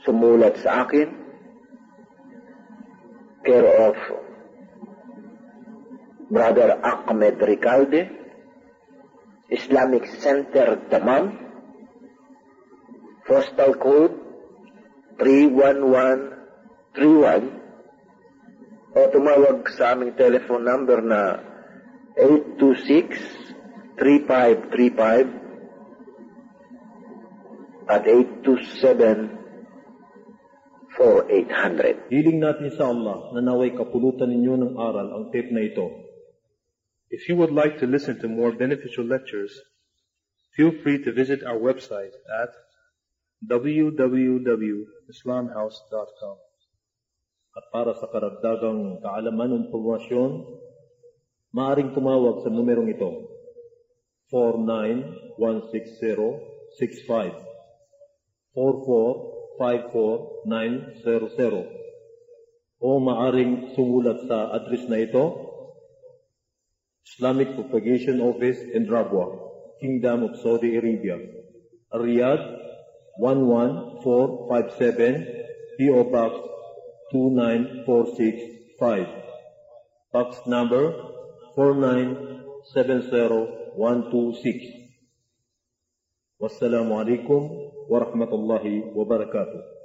sumulat sa akin, care of Brother Ahmed Ricalde, Islamic Center, Daman, postal code 31131, o tumawag sa aming telephone number na 826-3535 at 827-4800. Hiling natin sa Allah na naway kapulutan ninyo ng aral ang tape na ito. If you would like to listen to more beneficial lectures, feel free to visit our website at www.islamhouse.com. At para sa karagdagang kaalaman o impormasyon, maaaring tumawag sa numerong ito, 4916065, 4454900, o maaaring sumulat sa address na ito, Islamic Propagation Office in Rabwa, Kingdom of Saudi Arabia, Riyadh 11457, P.O. Box 29465, Box number 4970126. Wassalamu alaikum warahmatullahi wabarakatuh.